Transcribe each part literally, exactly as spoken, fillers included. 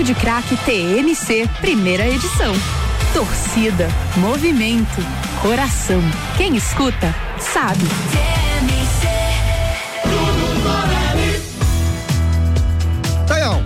de Craque T M C, primeira edição. Torcida, movimento, coração. Quem escuta, sabe. T M C. Taião.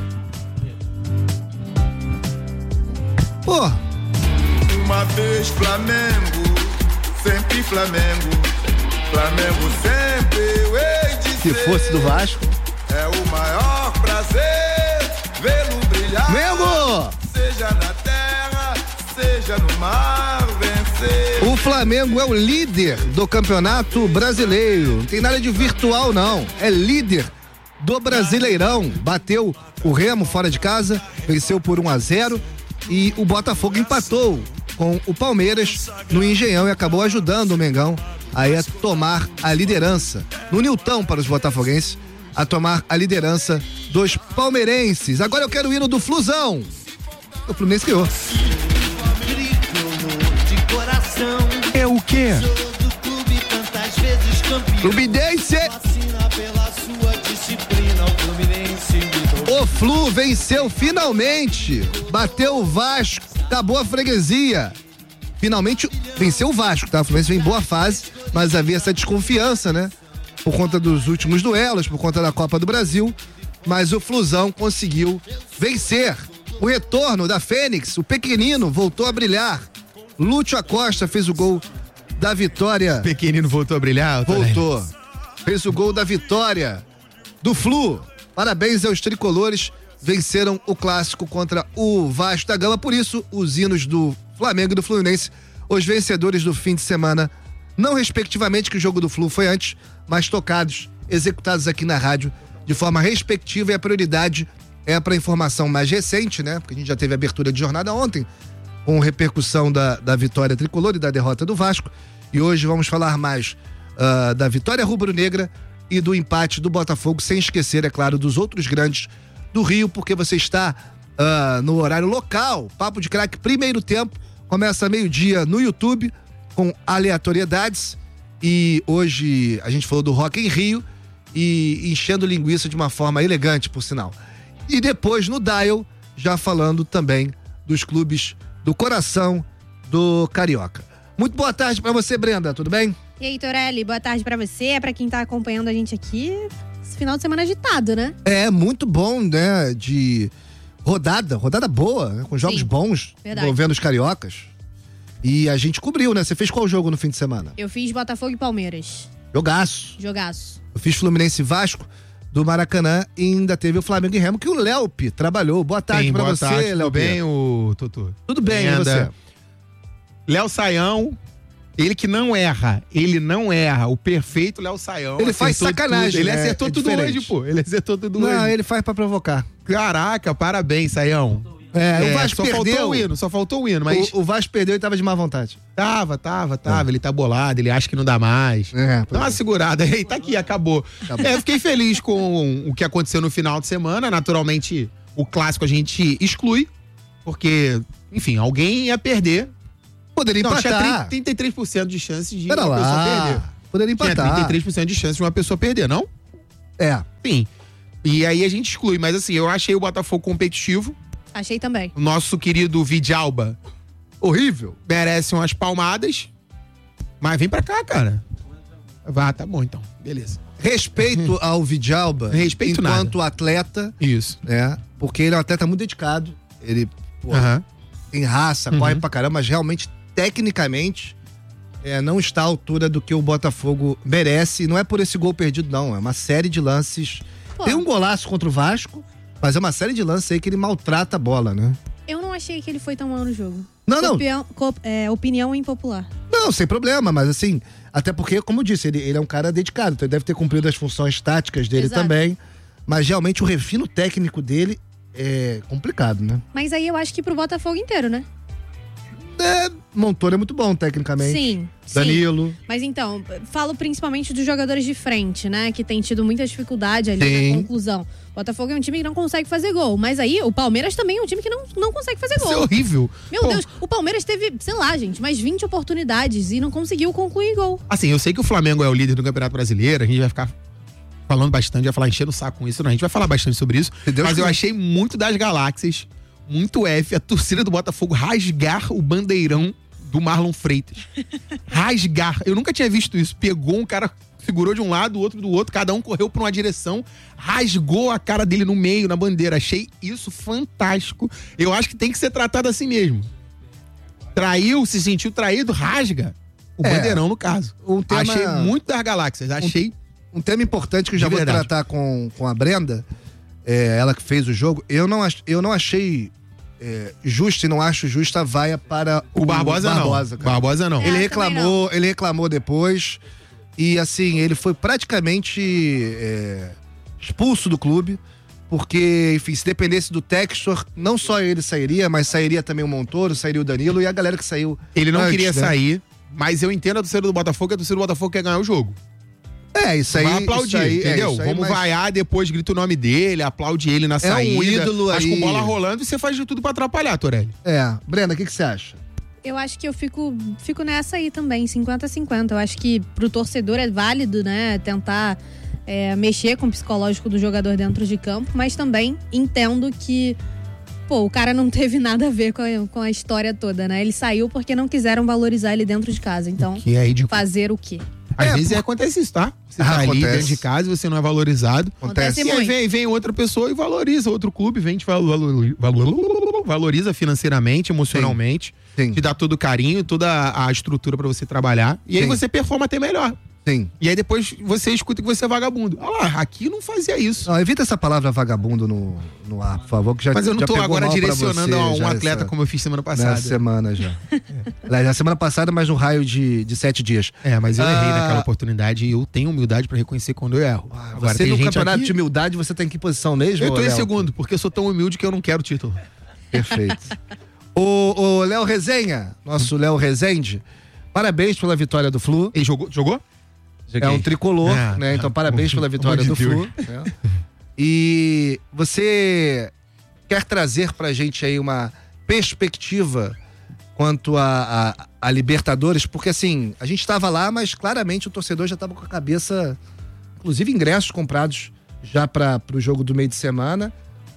Pô. Uma vez Flamengo, sempre Flamengo. Flamengo sempre eu hei de Se ser. fosse do Vasco. É o maior prazer vê-lo brilhar. Mengo! Seja na terra, seja no mar, vencer. O Flamengo é o líder do Campeonato Brasileiro. Não tem nada de virtual, não. É líder do Brasileirão. Bateu o Remo fora de casa, venceu por um a zero. E o Botafogo empatou com o Palmeiras no Engenhão e acabou ajudando o Mengão aí a tomar a liderança. No Nilton, para os botafoguenses, a tomar a liderança dos palmeirenses. Agora eu quero o hino do Flusão. O Fluminense ganhou. É o quê? Fluminense! O Flu venceu finalmente. Bateu o Vasco. Acabou a freguesia. Finalmente venceu o Vasco, tá? O Fluminense vem em boa fase, mas havia essa desconfiança, né? Por conta dos últimos duelos, por conta da Copa do Brasil. Mas o Flusão conseguiu vencer. O retorno da Fênix, o pequenino, voltou a brilhar. Lúcio Acosta fez o gol da vitória. O pequenino voltou a brilhar? Voltou. Fez o gol da vitória do Flu. Parabéns aos tricolores. Venceram o clássico contra o Vasco da Gama. Por isso, os hinos do Flamengo e do Fluminense, os vencedores do fim de semana, não respectivamente, que o jogo do Flu foi antes, mas tocados, executados aqui na rádio de forma respectiva, e a prioridade é para a informação mais recente, né? Porque a gente já teve abertura de jornada ontem, com repercussão da, da vitória tricolor e da derrota do Vasco. E hoje vamos falar mais uh, da vitória rubro-negra e do empate do Botafogo, sem esquecer, é claro, dos outros grandes do Rio, porque você está uh, no horário local. Papo de Craque, primeiro tempo, começa meio-dia no YouTube, com aleatoriedades. E hoje a gente falou do Rock em Rio e enchendo linguiça de uma forma elegante, por sinal. E depois no Dial, já falando também dos clubes do coração do Carioca. Muito boa tarde pra você, Brenda, tudo bem? E aí, Torelli, boa tarde pra você, pra quem tá acompanhando a gente aqui. Esse final de semana agitado, né? É, muito bom, né, de rodada, rodada boa, né? Com jogos Sim, bons, verdade. envolvendo os cariocas. E a gente cobriu, né? Você fez qual jogo no fim de semana? Eu fiz Botafogo e Palmeiras. Jogaço. Jogaço. Eu fiz Fluminense e Vasco do Maracanã e ainda teve o Flamengo e Remo, que o Léopi trabalhou. Boa tarde Bem, pra boa você, tarde, tudo Léopi. bem, o Tutu? Tudo bem, e você? Léo Saião, ele que não erra, ele não erra, o perfeito Léo Saião. Ele faz acertou sacanagem, tudo. Ele né? acertou É tudo diferente. hoje, pô. Ele acertou tudo Não, hoje. ele faz pra provocar. Caraca, parabéns, Saião. É, É, o Vasco só perdeu. faltou o hino, só faltou o hino, mas... O, o Vasco perdeu e tava de má vontade. Tava, tava, tava. Ele tá bolado, ele acha que não dá mais. É, Dá uma segurada. Ei, tá aqui, acabou. Acabou. É, eu fiquei feliz com o que aconteceu no final de semana. Naturalmente, o clássico a gente exclui, porque, enfim, alguém ia perder. Poderia Não, tinha empatar. trinta e três por cento de chance de Pera uma pessoa lá. perder. Poderia Tinha empatar. trinta e três por cento de chance de uma pessoa perder, não? É. Sim. E aí a gente exclui. Mas assim, eu achei o Botafogo competitivo. Achei também. O nosso querido Vidalba Horrível. merece umas palmadas. Mas vem pra cá, cara. Vá, tá bom então. Beleza. Respeito ao Vidalba. Respeito enquanto nada. atleta, Isso. né? Porque ele é um atleta muito dedicado. Ele, pô, Aham. tem raça, Uhum. corre pra caramba, mas realmente, tecnicamente, é, não está à altura do que o Botafogo merece. E não é por esse gol perdido, não. É uma série de lances. Pô. Tem um golaço contra o Vasco, mas é uma série de lances aí que ele maltrata a bola, né? Eu não achei que ele foi tão mal no jogo. Não, não. Opinião, co- é, opinião impopular. Não, sem problema, mas assim, até porque, como eu disse, ele, ele é um cara dedicado, então ele deve ter cumprido as funções táticas dele Exato. também. Mas realmente o refino técnico dele é complicado, né? Mas aí eu acho que pro Botafogo inteiro, né? É, Montoro é muito bom tecnicamente. Sim, sim. Danilo. Mas então, falo principalmente dos jogadores de frente, né? Que tem tido muita dificuldade ali Sim. na conclusão. O Botafogo é um time que não consegue fazer gol. Mas aí, o Palmeiras também é um time que não, não consegue fazer Isso é gol. horrível. Meu Pô, Deus, o Palmeiras teve, sei lá, gente, mais vinte oportunidades e não conseguiu concluir gol. Assim, eu sei que o Flamengo é o líder do Campeonato Brasileiro, a gente vai ficar falando bastante, vai falar enchendo o saco com isso, não, a gente vai falar bastante sobre isso. Se Deus Mas eu quiser. achei muito das galáxias muito F, a torcida do Botafogo rasgar o bandeirão do Marlon Freitas. Rasgar. Eu nunca tinha visto isso. Pegou um cara, segurou de um lado, o outro do outro, cada um correu pra uma direção, rasgou a cara dele no meio, na bandeira. Achei isso fantástico. Eu acho que tem que ser tratado assim mesmo. Traiu, se sentiu traído, rasga. O É. bandeirão, no caso. Um tema- Achei muito das galáxias. Achei... Um tema importante que eu já De vou verdade. tratar com, com a Brenda, é, ela que fez o jogo, eu não, ach, eu não achei é, justo e não acho justa a vaia para o, O Barbosa, Barbosa, não. cara. Barbosa não. É. Ele também reclamou, ele reclamou depois e assim, ele foi praticamente é, expulso do clube, porque, enfim, se dependesse do Textor, não só ele sairia, mas sairia também o Montoro, sairia o Danilo e a galera que saiu Ele não antes, queria né? sair, mas eu entendo a torcida do Botafogo, que a torcida do Botafogo quer ganhar o jogo. É, isso aí. Vai aplaudir, isso aí, é, entendeu? isso aí, Vamos mas- vaiar, depois grita o nome dele, aplaude ele na saída. um ídolo mas aí. com bola rolando, você faz de tudo pra atrapalhar, Torelli. É. Brenda, o que, que você acha? Eu acho que eu fico, fico nessa aí também, cinquenta a cinquenta. Eu acho que pro torcedor é válido, né, tentar é, mexer com o psicológico do jogador dentro de campo, mas também entendo que, pô, o cara não teve nada a ver com a, com a história toda, né? Ele saiu porque não quiseram valorizar ele dentro de casa. Então, Que é ridículo. fazer o quê? Às É, vezes por- acontece isso, tá? Você Ah, tá ali acontece. dentro de casa e você não é valorizado. Acontece E aí muito. vem, vem outra pessoa e valoriza, outro clube vem te valor, valor, valoriza financeiramente, emocionalmente, Sim. te dá todo o carinho, toda a, a estrutura pra você trabalhar. E aí Sim. você performa até melhor. Sim. E aí depois você escuta que você é vagabundo. Ah lá, aqui não fazia isso. Não, evita essa palavra vagabundo no, no ar, por favor, que já Mas eu não já tô pegou agora mal pra direcionando você a um já atleta essa- como eu fiz semana passada. Nessa semana já. Aliás, na semana passada, mas no raio de, de sete dias. É, mas eu errei Ah. naquela oportunidade e eu tenho humildade pra reconhecer quando eu erro. Agora Você tem no gente campeonato aqui... de humildade, você tem que posição mesmo? Eu tô em Léo? segundo, porque eu sou tão humilde que eu não quero o título. Perfeito. o o Léo Resenha, nosso Léo Rezende, parabéns pela vitória do Flu. Ele jogou? Jogou? É um tricolor, Ah, né? Então, parabéns pela vitória amor do de Flu. né? E você quer trazer pra gente aí uma perspectiva quanto a, a, a Libertadores? Porque, assim, a gente estava lá, mas claramente o torcedor já estava com a cabeça, inclusive ingressos comprados já para o jogo do meio de semana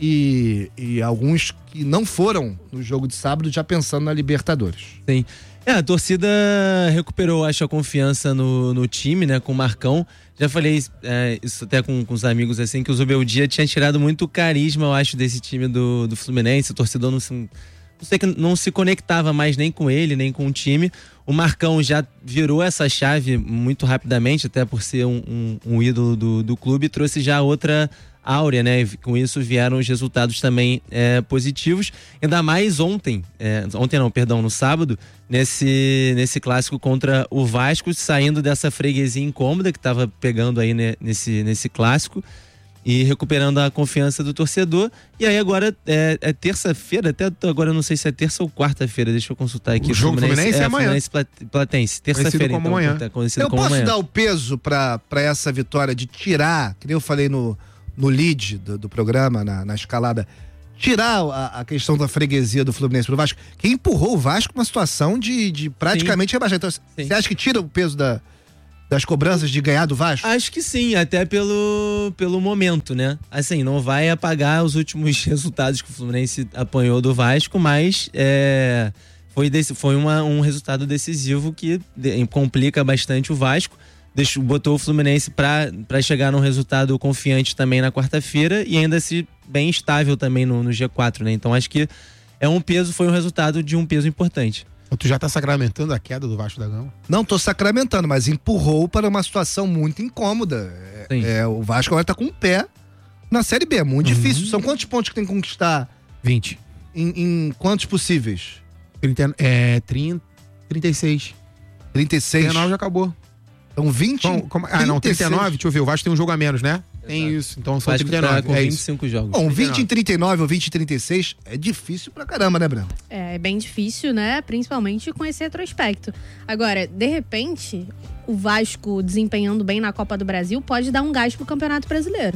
e, e alguns que não foram no jogo de sábado já pensando na Libertadores. Sim. É, a torcida recuperou, acho, a confiança no, no time, né, com o Marcão. Já falei é, isso até com, com os amigos, assim, que o Zubeldia tinha tirado muito carisma, eu acho, desse time do, do Fluminense. O torcedor não se, não sei, que não se conectava mais nem com ele, nem com o time. O Marcão já virou essa chave muito rapidamente, até por ser um, um, um ídolo do, do clube, e trouxe já outra áurea, né? E com isso vieram os resultados também é, positivos. Ainda mais ontem, é, ontem não, perdão, no sábado, nesse, nesse clássico contra o Vasco, saindo dessa freguesia incômoda que estava pegando aí né, nesse, nesse clássico e recuperando a confiança do torcedor. E aí agora é, é terça-feira, até agora eu não sei se é terça ou quarta-feira, deixa eu consultar aqui. O jogo Fluminense é amanhã. Fluminense Plat- Platense, terça-feira, como então, amanhã. tá conhecido Eu como posso amanhã. dar o peso pra, pra essa vitória de tirar, que nem eu falei no, no lead do, do programa, na, na escalada, tirar a, a questão da freguesia do Fluminense pro Vasco, que empurrou o Vasco pra uma situação de, de praticamente rebaixar. Então, você acha que tira o peso da, das cobranças de ganhar do Vasco? Acho que sim, até pelo, pelo momento, né? Assim, não vai apagar os últimos resultados que o Fluminense apanhou do Vasco, mas é, foi, desse, foi uma, um resultado decisivo que de, complica bastante o Vasco. Deixou, botou o Fluminense para chegar num resultado confiante também na quarta-feira e ainda se bem estável também no, no G quatro, né? Então acho que é um peso, foi um resultado de um peso importante. Tu já tá sacramentando a queda do Vasco da Gama? Não tô sacramentando, mas empurrou para uma situação muito incômoda. Sim. É, é, o Vasco agora tá com o pé na Série B, é muito Uhum. difícil. São quantos pontos que tem que conquistar vinte. em, em quantos possíveis? trinta, é, trinta, trinta e seis. trinta e seis? trinta e nove já acabou. Então vinte? Como, como, ah, não, trinta e seis. trinta e nove, deixa eu ver, o Vasco tem um jogo a menos, né? Tem isso, então são Vasco trinta e tá nove, com é vinte e isso. cinco jogos. Bom, trinta e vinte em trinta e nove ou vinte em trinta e seis é difícil pra caramba, né, Breno? É, é bem difícil, né? Principalmente com esse retrospecto. Agora, de repente, o Vasco desempenhando bem na Copa do Brasil pode dar um gás pro Campeonato Brasileiro.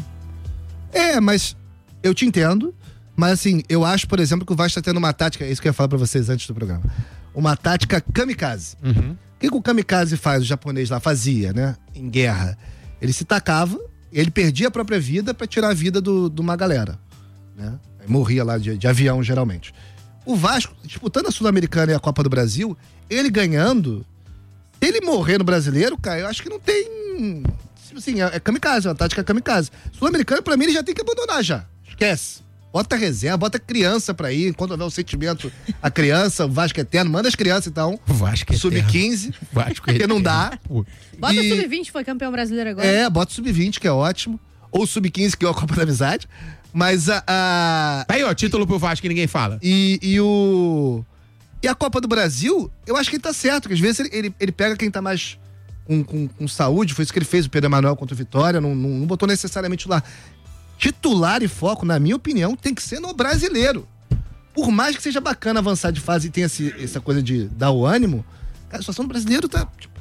É, mas eu te entendo. Mas assim, eu acho, por exemplo, que o Vasco tá tendo uma tática, é isso que eu ia falar pra vocês antes do programa. Uma tática kamikaze. Uhum. O que, que o kamikaze faz, o japonês lá fazia, né? Em guerra. Ele se tacava, ele perdia a própria vida pra tirar a vida do- de uma galera. Né? Morria lá de, de avião, geralmente. O Vasco, disputando a Sul-Americana e a Copa do Brasil, ele ganhando, se ele morrer no Brasileiro, cara, eu acho que não tem... Assim, é, é kamikaze, é uma tática kamikaze. Sul-Americana, pra mim, ele já tem que abandonar já. Esquece. Bota reserva, bota criança pra ir, enquanto houver o sentimento, a criança, o Vasco eterno, manda as crianças então. Vasco sub quinze, Vasco porque não dá. Bota E- o sub vinte, foi campeão brasileiro agora. É, bota o sub vinte, que é ótimo. Ou o sub quinze, que é a Copa da Amizade. Mas a... a- Aí, ó, título pro Vasco que ninguém fala. E, e o... E a Copa do Brasil, eu acho que ele tá certo, que às vezes ele, ele, ele pega quem tá mais com, com, com saúde, foi isso que ele fez, o Pedro Emanuel contra o Vitória, não, não, não botou necessariamente lá. Titular e foco, na minha opinião, tem que ser no brasileiro. Por mais que seja bacana avançar de fase e tenha esse, essa coisa de dar o ânimo, cara, a situação do brasileiro tá... Tipo,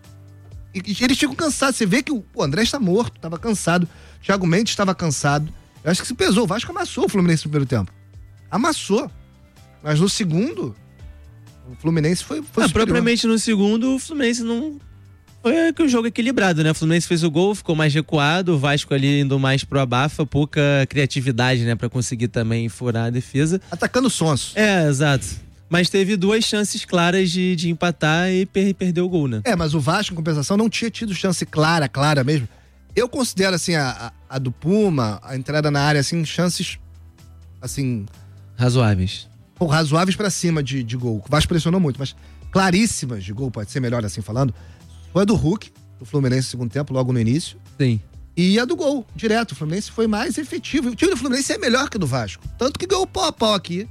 e, e eles ficam cansados, você vê que o, o André está morto, tava cansado, o Thiago Mendes estava cansado. Eu acho que se pesou, o Vasco amassou o Fluminense no primeiro tempo. Amassou. Mas no segundo, o Fluminense foi, foi Ah, superior. propriamente no segundo, o Fluminense não. Foi um jogo equilibrado, né? O Fluminense fez o gol, ficou mais recuado, o Vasco ali indo mais pro abafa, pouca criatividade, né? Pra conseguir também furar a defesa. Atacando sonso. É, exato. Mas teve duas chances claras de, de empatar e per- perdeu o gol, né? É, mas o Vasco, em compensação, não tinha tido chance clara, clara mesmo. Eu considero, assim, a, a, a do Puma, a entrada na área, assim, chances, assim, Razoáveis. pô, razoáveis pra cima de, de gol. O Vasco pressionou muito, mas claríssimas de gol, pode ser melhor assim falando. Foi a do Hulk, do Fluminense no segundo tempo, logo no início. Sim. E a do gol, direto. O Fluminense foi mais efetivo. O time do Fluminense é melhor que o do Vasco. Tanto que ganhou pau a pau aqui.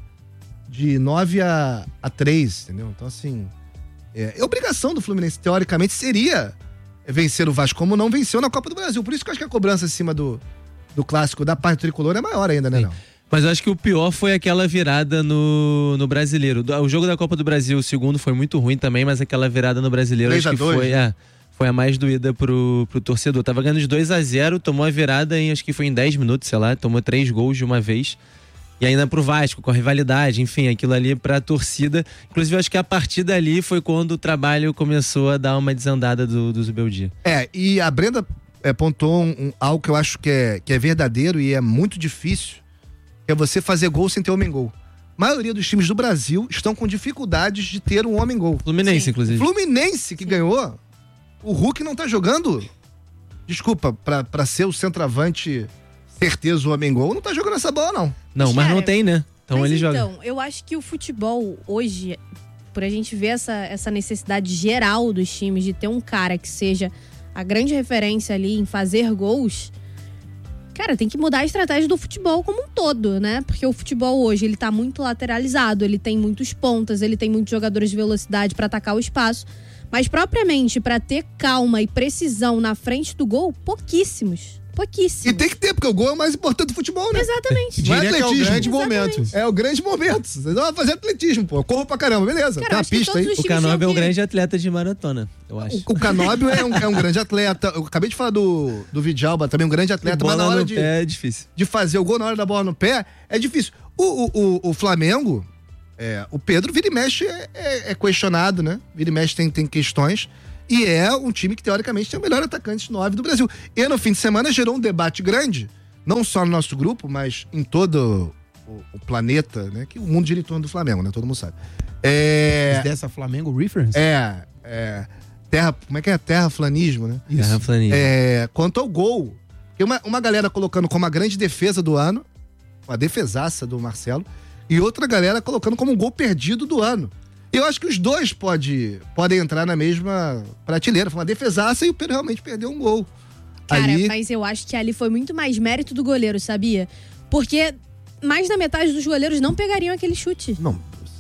De nove a três, entendeu? Então, assim. É, a obrigação do Fluminense, teoricamente, seria vencer o Vasco, como não venceu na Copa do Brasil. Por isso que eu acho que a cobrança acima do, do clássico da parte tricolor é maior ainda, né, Sim. não? Mas eu acho que o pior foi aquela virada no, no Brasileiro. Do- O jogo da Copa do Brasil, o segundo, foi muito ruim também, mas aquela virada no Brasileiro três acho que a dois, foi, né? é, foi a mais doída pro, pro torcedor. Tava ganhando de dois a zero, tomou a virada em, acho que foi em dez minutos, sei lá, tomou três gols de uma vez. E ainda pro Vasco, com a rivalidade, enfim, aquilo ali pra torcida. Inclusive, eu acho que a partir dali foi quando o trabalho começou a dar uma desandada do, do Zubeldia. É, e a Brenda é, pontuou um, um- algo que eu acho que é, que é verdadeiro e é muito difícil, que é você fazer gol sem ter homem-gol. A maioria dos times do Brasil estão com dificuldades de ter um homem-gol. Fluminense, Sim. inclusive. Fluminense, que ganhou, o Hulk não tá jogando, desculpa, pra, pra ser o centroavante certeza o homem-gol, não tá jogando essa bola, não. Não, mas Cara, não tem, né? Então Mas ele joga. então, eu acho que o futebol hoje, por a gente ver essa, essa necessidade geral dos times de ter um cara que seja a grande referência ali em fazer gols, cara, tem que mudar a estratégia do futebol como um todo, né? Porque o futebol hoje, ele tá muito lateralizado, ele tem muitos pontas, ele tem muitos jogadores de velocidade pra atacar o espaço, mas propriamente pra ter calma e precisão na frente do gol, pouquíssimos. Pouquíssimos. E tem que ter, porque o gol é o mais importante do futebol, né? Exatamente. Não é Diria que é o atletismo. grande momento. É o grande momento. Você não vai fazer atletismo, pô. Eu corro pra caramba, beleza. Cara, Tem uma acho que pista todos aí. os O times Canóbio é tinham um que- grande atleta de maratona, eu acho. O Canóbio é um, é um grande atleta. Eu acabei de falar do, do Vidjalba, também um grande atleta, mas na hora no de, pé é difícil. de fazer o gol, na hora da bola no pé, é difícil. O, o, o, o Flamengo, é, o Pedro, vira e mexe, é, é- é questionado, né? Vira e mexe tem, tem questões. E é um time que, teoricamente, tem o melhor atacante nove do Brasil. E no fim de semana gerou um debate grande, não só no nosso grupo, mas em todo o, o planeta, né? Que o mundo gira em torno do Flamengo, né? Todo mundo sabe. É. Dessa Flamengo Reference? É. é terra, como é que é? Terraflanismo, né? Terra planilha. É, quanto ao gol, tem uma, uma galera colocando como a grande defesa do ano, uma defesaça do Marcelo, e outra galera colocando como um gol perdido do ano. Eu acho que os dois pode, podem entrar na mesma prateleira. Foi uma defesaça e o Pedro realmente perdeu um gol. Cara, Ali, mas eu acho que ali foi muito mais mérito do goleiro, sabia? Porque mais da metade dos goleiros não pegariam aquele chute. não,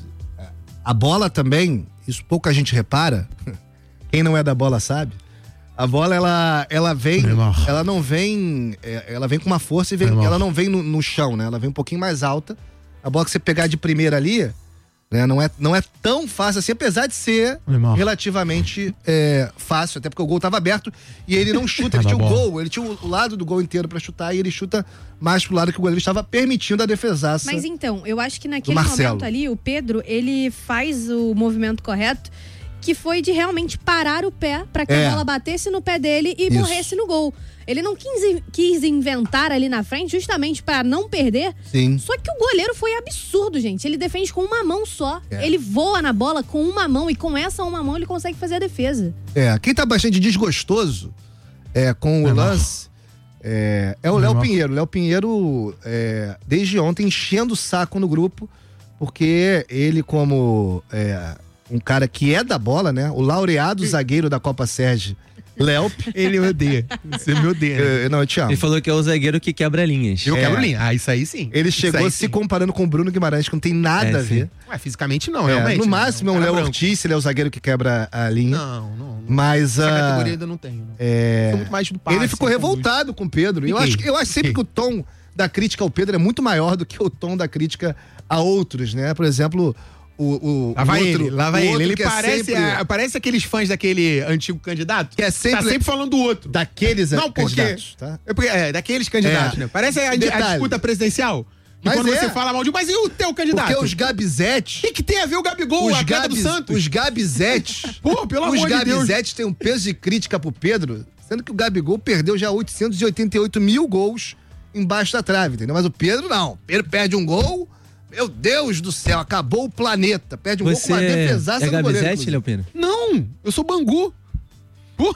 a bola também, isso pouca gente repara, quem não é da bola sabe, a bola ela, ela vem, Neymar. ela não vem, é, ela vem com uma força e vem, Neymar. ela não vem no, no chão, né? Ela vem um pouquinho mais alta. A bola que você pegar de primeira ali, né? Não é, não é tão fácil assim, apesar de ser Neymar. relativamente é, fácil, até porque o gol tava aberto e ele não chuta, ele Tá tinha na o bola. gol, ele tinha o, o lado do gol inteiro pra chutar e ele chuta mais pro lado que o goleiro estava permitindo a defesaça. Mas então, eu acho que naquele Marcelo. momento ali, o Pedro, ele faz o movimento correto, que foi de realmente parar o pé pra que É. a bola batesse no pé dele e Isso. morresse no gol. Ele não quis, quis inventar ali na frente justamente pra não perder. Sim. Só que o goleiro foi absurdo, gente. Ele defende com uma mão só. É. Ele voa na bola com uma mão e com essa uma mão ele consegue fazer a defesa. É, quem tá bastante desgostoso é, com o É lance é, é o É Léo mal. Pinheiro. Léo Pinheiro, é, desde ontem, enchendo o saco no grupo, porque ele, como é, um cara que é da bola, né? O laureado zagueiro da Copa Sérgio, Léo. Ele me odeia. Você me odeia. Eu, não, eu te amo. Ele falou que é o zagueiro que quebra linhas. Eu É. quebro linha. Ah, isso aí sim. Ele Isso chegou aí se sim. comparando com o Bruno Guimarães, que não tem nada É, a ver. Ué, fisicamente não, É, realmente. no máximo é um cara Léo branco. Ortiz, ele é o zagueiro que quebra a linha. Não, não. não. Mas Essa ah, categoria ainda não tenho. Não. é, Sou muito mais do passe, ele ficou conduz. revoltado com o Pedro. Eu Fiquei. acho, eu acho sempre que Fiquei. o tom da crítica ao Pedro é muito maior do que o tom da crítica a outros, né? Por exemplo, o, o Lá vai o outro, ele, lá vai o ele. outro Ele que é parece, sempre a- parece aqueles fãs daquele antigo candidato. Que é sempre- Tá sempre falando do outro. daqueles Não, porque- candidatos, tá? É, porque- é, daqueles candidatos, É. né? Parece a, a Detalhe. disputa presidencial. E Mas quando é. você fala mal de um, mas e o teu candidato? Porque os O Gabizetes, que, que tem a ver o Gabigol, o os, atleta do Gabis, Santos? os Gabizetes, Pô, pelo os amor de Deus. Gabizetes têm um peso de crítica pro Pedro, sendo que o Gabigol perdeu já oitocentos e oitenta e oito mil gols embaixo da trave, entendeu? Mas o Pedro não. O Pedro perde um gol, meu Deus do céu, acabou o planeta. Perde um Você gol com uma defesaça é no goleiro. Gabizete, inclusive. Léo Pena? Não, eu sou Bangu. Pô,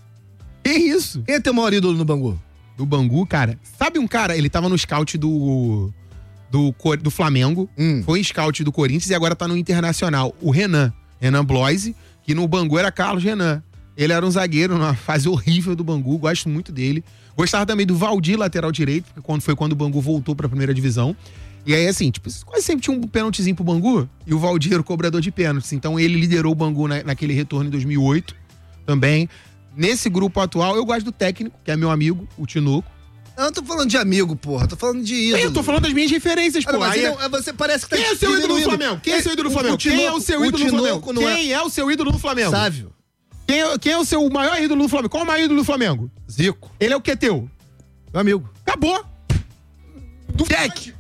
que isso? Quem é teu maior ídolo no Bangu? Do Bangu, cara. Sabe um cara, ele tava no scout do do, Cor- do Flamengo, Hum. foi scout do Corinthians e agora tá no Internacional. O Renan, Renan Bloise, que no Bangu era Carlos Renan. Ele era um zagueiro numa fase horrível do Bangu, gosto muito dele. Gostava também do Valdir, lateral direito, porque quando foi quando o Bangu voltou pra primeira divisão. E aí, assim, tipo, quase sempre tinha um pênaltizinho pro Bangu, e o Valdir era o cobrador de pênaltis. Então ele liderou o Bangu na, naquele retorno em dois mil e oito também. Nesse grupo atual, eu gosto do técnico, que é meu amigo, o Tinoco. Eu não tô falando de amigo, porra. Tô falando de ídolo. Eu tô falando das minhas referências, Ah, pô. não, mas Aí ele é- não- você parece que tá Quem é o seu ídolo no diminuindo. Flamengo? Quem é o seu ídolo no O- Flamengo? o Tinoco- Quem é o seu o ídolo no Tinoco Flamengo? não é- Quem é o seu ídolo no Flamengo? Sávio. Quem é, quem é o seu maior ídolo no Flamengo? Qual é o maior ídolo do Flamengo? Zico. Ele é o que teu? Meu amigo. Acabou. Do Jack.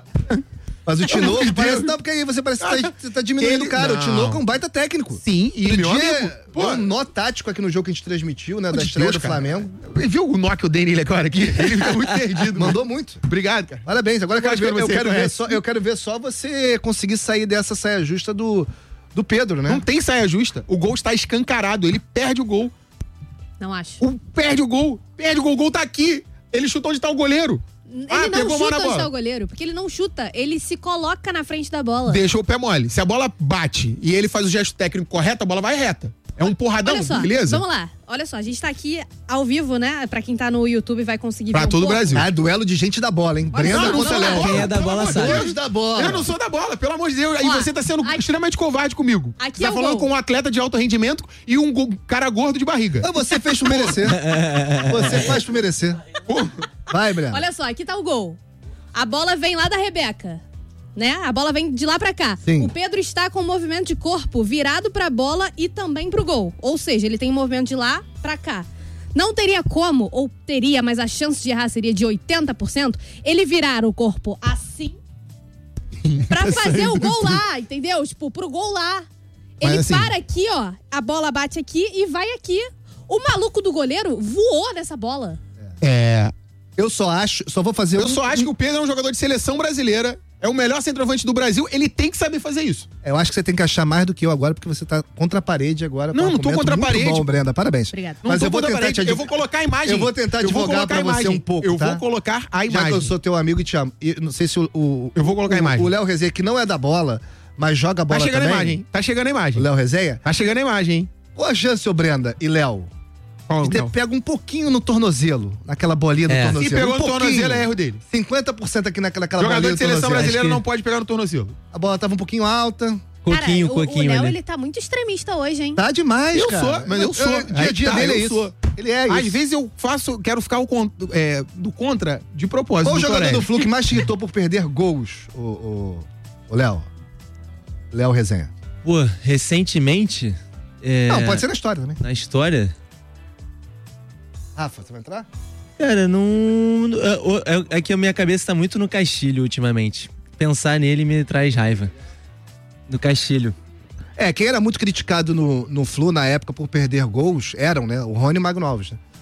Mas o Pelo amor Tinoco de parece... Deus. Não, porque aí você parece que tá, você tá diminuindo Ele- o cara. não. O Tinoco é um baita técnico. Sim, e Outro meu dia, amigo. Pô, deu um nó tático aqui no jogo que a gente transmitiu, né? Da de estreia Deus, do cara. Flamengo. Viu o nó que eu dei nele agora aqui? Ele ficou muito perdido. Mandou muito. Obrigado, cara. Parabéns. Agora eu quero, Eu gosto ver, quando eu, você quero ver reconhece. só, eu quero ver só você conseguir sair dessa saia justa do, do Pedro, né? Não tem saia justa. O gol está escancarado. Ele perde o gol. Não acho. O, perde o gol. Perde o gol. O gol tá aqui. Ele chutou onde tá o goleiro. Ele Ah, não pegou a mão chuta na onde bola. tá o goleiro, porque ele não chuta, ele se coloca na frente da bola. Deixou o pé mole. Se a bola bate e ele faz o gesto técnico correto, a bola vai reta. É um porradão, Olha só, beleza? vamos lá. Olha só, a gente tá aqui ao vivo, né? Pra quem tá no YouTube vai conseguir Pra ver um todo o pouco. Brasil. Ah, duelo de gente da bola, hein? Olha Brenda só, contra não, não, Léo. Quem é da Pelo bola amor de sabe. Deus da bola. Eu não sou da bola, pelo amor de Deus. Aí Ó, você tá sendo aqui- extremamente covarde comigo. Aqui você é tá o falando gol. com um atleta de alto rendimento e um go- cara gordo de barriga. Ah, você fez por merecer. Você faz por merecer. Pô, Vai, Brenda. Olha só, aqui tá o gol. A bola vem lá da Rebeca, né? A bola vem de lá pra cá. Sim. O Pedro está com o movimento de corpo virado pra bola e também pro gol. Ou seja, ele tem um movimento de lá pra cá. Não teria como, ou teria, mas a chance de errar seria de oitenta por cento, ele virar o corpo assim pra fazer o gol lá, entendeu? Tipo, pro gol lá. Mas Ele assim- para aqui, ó, a bola bate aqui e vai aqui. O maluco do goleiro voou nessa bola. é. Eu só acho, só vou fazer Eu um- só acho que o Pedro é um jogador de seleção brasileira. É o melhor centroavante do Brasil. Ele tem que saber fazer isso. Eu acho que você tem que achar mais do que eu agora, porque você tá contra a parede agora. com Não, um não tô argumento contra a muito parede. Bom, Brenda, parabéns. Obrigada. Não Mas tô eu vou contra a tentar parede. te adv- Eu vou colocar a imagem. Eu vou tentar Eu vou advogar colocar pra a você imagem. um pouco, Eu tá? vou colocar a Já imagem. que eu sou teu amigo e te amo. E não sei se o. o- Eu vou colocar a o- imagem. O Léo Resenha, que não é da bola, mas joga Tá bola chegando também. a imagem, hein? Tá chegando a O imagem. Léo Resenha. Tá chegando a imagem, hein? Qual a chance, ô Brenda e Léo? Qual, De qual? pega um pouquinho no tornozelo, naquela bolinha do É. tornozelo. Se pegou um no pouquinho. tornozelo, é erro dele. cinquenta por cento aqui naquela aquela Jogador bolinha de do seleção tornozelo. brasileira Acho que- não pode pegar no tornozelo. A bola tava um pouquinho alta. Coquinho, Cara, o- coquinho o Léo, ali. ele tá muito extremista hoje, hein? Tá demais, Eu cara. sou, mas eu sou. O dia a Aí dia tá, dele é eu isso. sou. Ele é Às isso. vezes eu faço, quero ficar o con- é, do contra de propósito. Qual o do jogador Torres. do Flu que mais te irritou por perder gols, o, o, o Léo? Léo Resenha. Pô, recentemente. é, Não, pode ser na história também. Na história. Rafa, você vai entrar? Cara, não. É, é- é que a minha cabeça tá muito no Castilho ultimamente. Pensar nele me traz raiva. No Castilho. É, quem era muito criticado no, no Flu na época por perder gols eram, né? O Rony e o Magno Alves, né?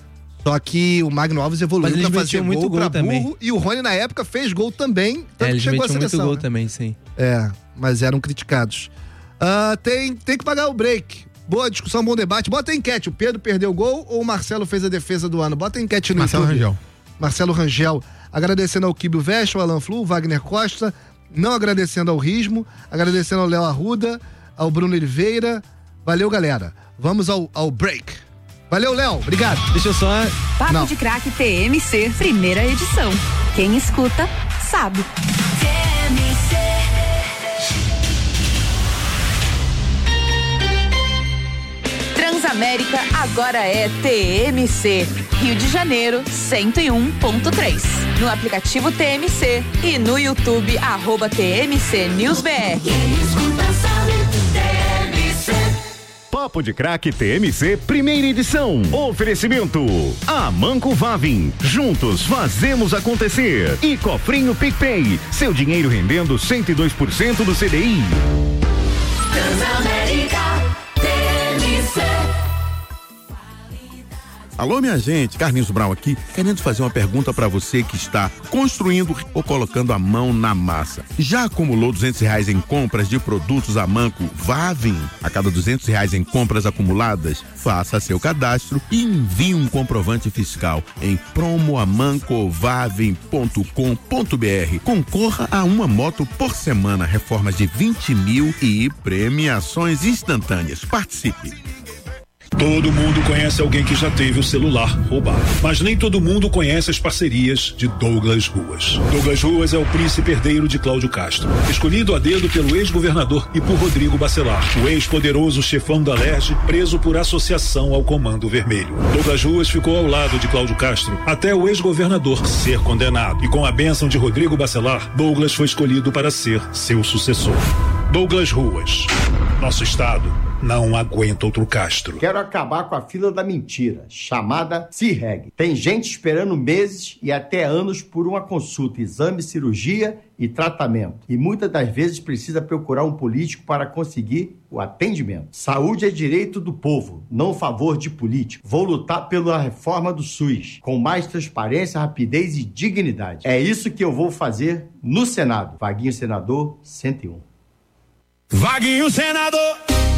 Só que o Magno Alves evoluiu pra fazer muito gol, gol pra também. burro. E o Rony, na época, fez gol também. Tanto É, que eles chegou à metiam muito seleção. gol né? também, sim. É, mas eram criticados. Ah, tem, tem que pagar o break. Boa discussão, bom debate. Bota a enquete. O Pedro perdeu o gol ou o Marcelo fez a defesa do ano? Bota a enquete no Marcelo YouTube. Rangel. Marcelo Rangel. Agradecendo ao Kibio Veste, ao Alan Flu, o Wagner Costa. Não agradecendo ao Rismo. Agradecendo ao Léo Arruda, ao Bruno Oliveira. Valeu, galera. Vamos ao, ao break. Valeu, Léo. Obrigado. Deixa eu só... Papo Não. de Craque T M C, primeira edição. Quem escuta, sabe. T M C. Transamérica agora é T M C. Rio de Janeiro, cento e um ponto três. No aplicativo T M C e no YouTube, arroba T M C News B R. Quem escuta, sabe. T M C. Papo de Craque T M C, primeira edição. Oferecimento Amanco Vavin. Juntos fazemos acontecer. E Cofrinho PicPay. Seu dinheiro rendendo cento e dois por cento do C D I. Transamérica, T M C. Alô, minha gente, Carlinhos Brown aqui, querendo fazer uma pergunta para você que está construindo ou colocando a mão na massa. Já acumulou duzentos reais em compras de produtos Amanco Vavin? A cada duzentos reais em compras acumuladas, faça seu cadastro e envie um comprovante fiscal em promoamancovavin ponto com ponto br. Concorra a uma moto por semana, reformas de vinte mil e premiações instantâneas. Participe! Todo mundo conhece alguém que já teve o celular roubado, mas nem todo mundo conhece as parcerias de Douglas Ruas. Douglas Ruas é o príncipe herdeiro de Cláudio Castro, escolhido a dedo pelo ex-governador e por Rodrigo Bacelar, o ex-poderoso chefão da Lerge, preso por associação ao Comando Vermelho. Douglas Ruas ficou ao lado de Cláudio Castro até o ex-governador ser condenado, e com a bênção de Rodrigo Bacelar, Douglas foi escolhido para ser seu sucessor. Douglas Ruas. Nosso estado não aguenta outro Castro. Quero acabar com a fila da mentira, chamada C I R E G. Tem gente esperando meses e até anos por uma consulta, exame, cirurgia e tratamento. E muitas das vezes precisa procurar um político para conseguir o atendimento. Saúde é direito do povo, não favor de político. Vou lutar pela reforma do SUS, com mais transparência, rapidez e dignidade. É isso que eu vou fazer no Senado. Vaguinho Senador cento e um. Vaguinho Senador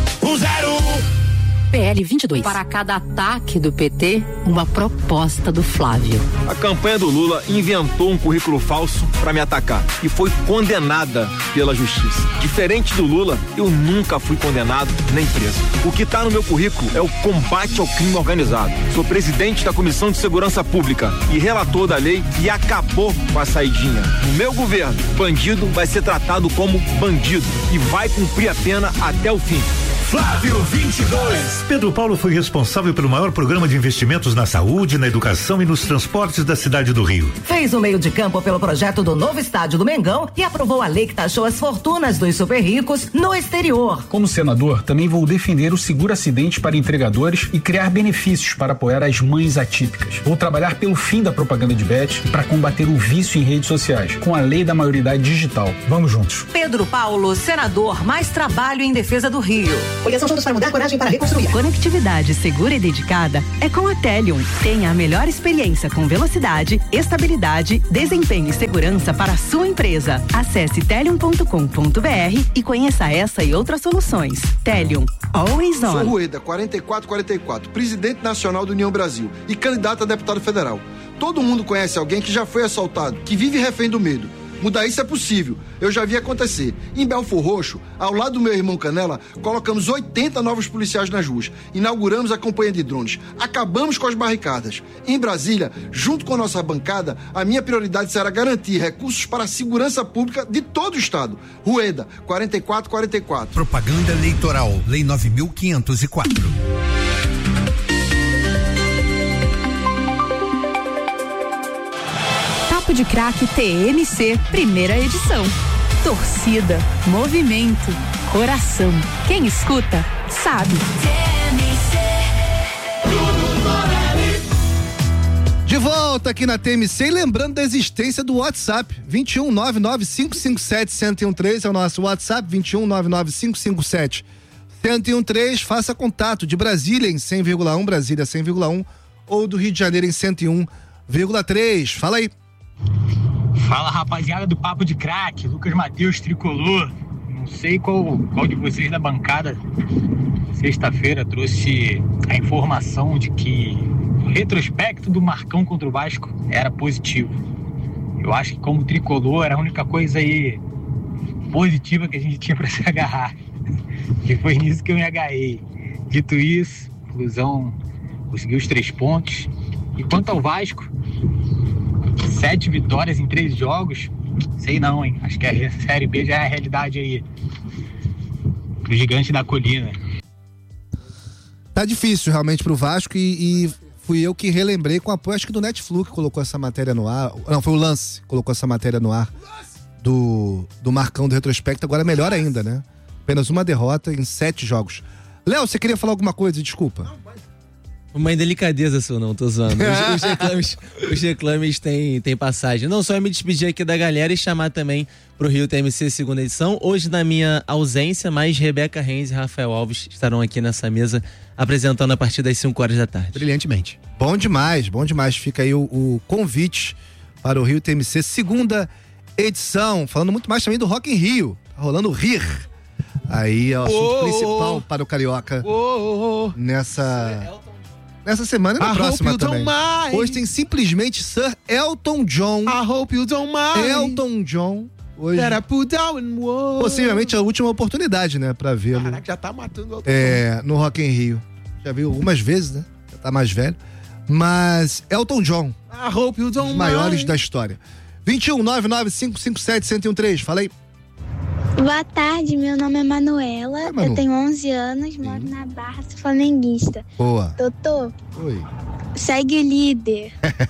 zero um. P L vinte e dois. Para cada ataque do P T, uma proposta do Flávio. A campanha do Lula inventou um currículo falso para me atacar e foi condenada pela justiça. Diferente do Lula, eu nunca fui condenado nem preso. O que está no meu currículo é o combate ao crime organizado. Sou presidente da Comissão de Segurança Pública e relator da lei e acabou com a saidinha. No meu governo, bandido vai ser tratado como bandido e vai cumprir a pena até o fim. Flávio vinte e dois. Pedro Paulo foi responsável pelo maior programa de investimentos na saúde, na educação e nos transportes da cidade do Rio. Fez o meio de campo pelo projeto do novo estádio do Mengão e aprovou a lei que taxou as fortunas dos super ricos no exterior. Como senador, também vou defender o seguro acidente para entregadores e criar benefícios para apoiar as mães atípicas. Vou trabalhar pelo fim da propaganda de bet e para combater o vício em redes sociais, com a lei da maioridade digital. Vamos juntos. Pedro Paulo, senador, mais trabalho em defesa do Rio. Coligação Juntos para Mudar, coragem para reconstruir. Conectividade segura e dedicada é com a Telium. Tenha a melhor experiência com velocidade, estabilidade, desempenho e segurança para a sua empresa. Acesse telium ponto com ponto br e conheça essa e outras soluções. Telium, always on. Sou Rueda, quarenta e quatro quarenta e quatro, presidente nacional do União Brasil e candidato a deputado federal. Todo mundo conhece alguém que já foi assaltado, que vive refém do medo. Mudar isso é possível, eu já vi acontecer. Em Belfor Roxo, ao lado do meu irmão Canela, colocamos oitenta novos policiais nas ruas, inauguramos a campanha de drones, acabamos com as barricadas. Em Brasília, junto com a nossa bancada, a minha prioridade será garantir recursos para a segurança pública de todo o estado. Rueda, quarenta e quatro quarenta e quatro. Propaganda eleitoral, Lei nove mil quinhentos e quatro. Papo de Craque T M C, primeira edição. Torcida, movimento, coração. Quem escuta, sabe. De volta aqui na T M C e lembrando da existência do WhatsApp. vinte e um nove nove cinco cinco sete um zero um três é o nosso WhatsApp. vinte e um nove nove cinco cinco sete um zero um três. Faça contato de Brasília em cem vírgula um, Brasília cem vírgula um. ou do Rio de Janeiro em cento e um vírgula três. Fala aí. Fala, rapaziada do Papo de Craque, Lucas Matheus, tricolor. Não sei qual, qual de vocês da bancada, sexta-feira, trouxe a informação de que o retrospecto do Marcão contra o Vasco era positivo. Eu acho que como tricolor era a única coisa aí positiva que a gente tinha para se agarrar. E foi nisso que eu me agarrei. Dito isso, a Flusão conseguiu os três pontos. E quanto ao Vasco, sete vitórias em três jogos, sei não, hein? Acho que a Série B já é a realidade aí pro gigante da colina. Tá difícil realmente pro Vasco e, e fui eu que relembrei com apoio, acho que do Netflix que colocou essa matéria no ar. Não, foi o Lance que colocou essa matéria no ar do, do Marcão do retrospecto. Agora melhor ainda, né? Apenas uma derrota em sete jogos. Léo, você queria falar alguma coisa? Desculpa. Uma indelicadeza sua, não, tô zoando. Os, os reclames, os reclames têm, têm passagem. Não, só eu me despedir aqui da galera e chamar também pro Rio T M C segunda edição. Hoje, na minha ausência, mais Rebeca Reis e Rafael Alves estarão aqui nessa mesa apresentando a partir das cinco horas da tarde. Brilhantemente. Bom demais, bom demais. Fica aí o, o convite para o Rio T M C segunda edição. Falando muito mais também do Rock in Rio. Tá rolando o Rir. Aí é o assunto oh, principal para o Carioca oh, oh, nessa... Nessa semana e na I próxima também. Hoje tem simplesmente Sir Elton John. I hope you don't mind. Elton John. Hoje. That I put down and whoa. Possivelmente a última oportunidade, né? Pra vê-lo. Caraca, já tá matando o Elton é, John. No Rock in Rio. Já viu algumas vezes, né? Já tá mais velho. Mas Elton John. I hope you don't mind. Os maiores mind. da história. vinte e um, nove nove cinco cinco sete, um zero um três. Fala aí. Boa tarde, meu nome é Manuela, é, Manu. Eu tenho onze anos, moro Sim. na Barra, sou flamenguista. Boa. Doutor, Oi. Segue o líder.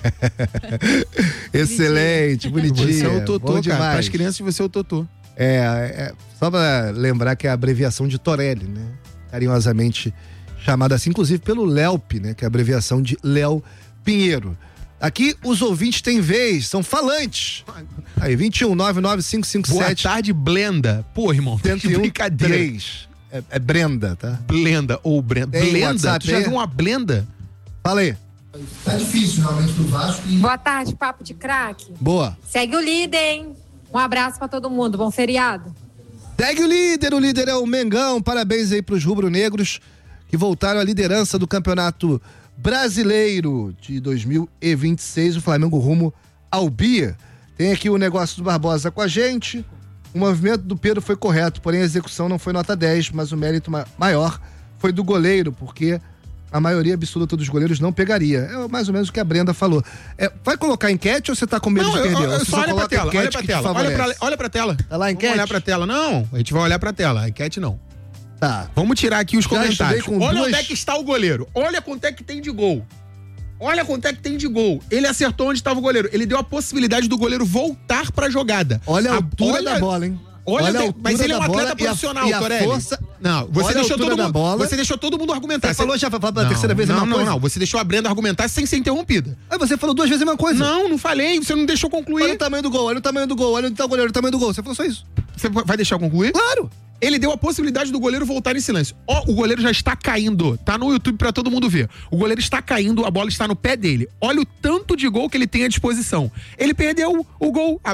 Excelente, bonitinho. Você é o Totô, bom cara. Para as crianças você é o Totô. É, é, só pra lembrar que é a abreviação de Torelli, né? Carinhosamente chamada assim, inclusive pelo Léope, né? Que é a abreviação de Léo Pinheiro. Aqui os ouvintes têm vez, são falantes. Aí, vinte e um, nove nove cinco cinco sete. Boa tarde, Blenda. Pô, irmão, tem que brincadeira. três. É, é Brenda, tá? Blenda ou Brenda. Tem Blenda? WhatsApp, tu já é? viu uma Blenda? Fala aí. Tá difícil realmente pro Vasco. E... Boa tarde, Papo de Craque. Boa. Segue o líder, hein? Um abraço pra todo mundo, bom feriado. Segue o líder, o líder é o Mengão. Parabéns aí pros rubro-negros que voltaram à liderança do Campeonato Brasileiro de dois mil e vinte e seis, o Flamengo rumo ao Bia. Tem aqui o negócio do Barbosa com a gente. O movimento do Pedro foi correto, porém a execução não foi nota dez, mas o mérito ma- maior foi do goleiro, porque a maioria absoluta dos goleiros não pegaria. É mais ou menos o que a Brenda falou. É, vai colocar enquete ou você tá com medo não, de perder? Eu, eu, você só olha pra tela, olha pra tela, olha pra, olha pra tela. Tá lá a enquete? Vamos olhar pra tela. Não, a gente vai olhar pra tela, a enquete não. Tá. Vamos tirar aqui os Já comentários. com Olha duas... onde é que está o goleiro. Olha quanto é que tem de gol. Olha quanto é que tem de gol. Ele acertou onde estava o goleiro. Ele deu a possibilidade do goleiro voltar pra jogada. Olha a, a altura olha... da bola, hein? Olha, olha de... mas ele é um atleta profissional, Torelli. Força... Não, você olha deixou todo mundo. Da bola. Você deixou todo mundo argumentar. Você, você... falou já pra falar pela terceira vez não, a mesma não, coisa? Não, não, você deixou a Brenda argumentar sem ser interrompida. Aí você falou duas vezes a mesma coisa. Não, não falei, você não deixou concluir. Olha o tamanho do gol, olha o tamanho do gol, olha onde tá o goleiro, o tamanho do gol. Você falou só isso. Você vai deixar eu concluir? Claro. Ele deu a possibilidade do goleiro voltar em silêncio. Ó, oh, o goleiro já está caindo. Tá no YouTube pra todo mundo ver. O goleiro está caindo, a bola está no pé dele. Olha o tanto de gol que ele tem à disposição. Ele perdeu o gol. A,